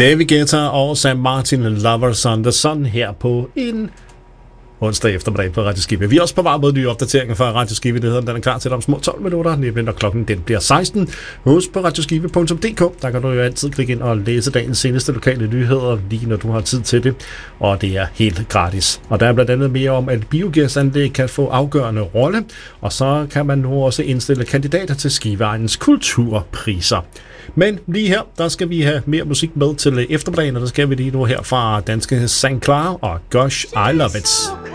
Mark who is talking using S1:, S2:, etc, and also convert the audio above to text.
S1: David Guetta og Sam Martin, Lovers on the Sun, her på en onsdag eftermiddag på Radio Skive. Vi er også på vej mod nye opdateringer fra Radio Skive. Det hedder, den er klar til om små 12 minutter, nemlig når klokken den bliver 16. Husk på radioskive.dk. Der kan du jo altid klikke ind og læse dagens seneste lokale nyheder, lige når du har tid til det. Og det er helt gratis. Og der er blandt andet mere om, at biogasanlæg kan få afgørende rolle. Og så kan man nu også indstille kandidater til Skiveegnens kulturpriser. Men lige her, der skal vi have mere musik med til eftermiddagen, og der skal vi lige nu her fra danske St. Clara og Gosh, I Love It.